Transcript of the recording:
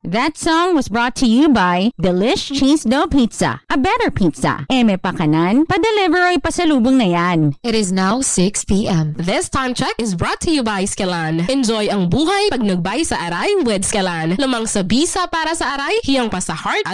That song was brought to you by Delish Cheese Dough Pizza, a better pizza. Eme pakanan, pa-deliver o pasalubong na yan. It is now 6 p.m. This time check is brought to you by Skelan. Enjoy ang buhay pag nagbay sa aray with Skelan. Lamang sa bisa para sa aray, hiyang pa sa heart